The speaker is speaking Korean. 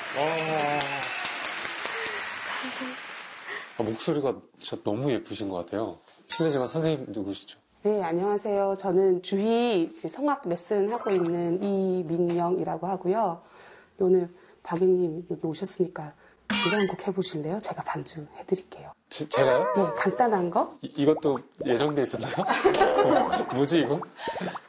목소리가 진짜 너무 예쁘신 것 같아요. 실례지만 선생님 누구시죠? 네, 안녕하세요. 저는 주희 성악 레슨 하고 있는 이민영이라고 하고요. 오늘 박이님 여기 오셨으니까 노래 한 곡 해보실래요? 제가 반주 해드릴게요. 제가요? 네, 간단한 거? 이것도 예정돼 있었나요? 뭐지 이거?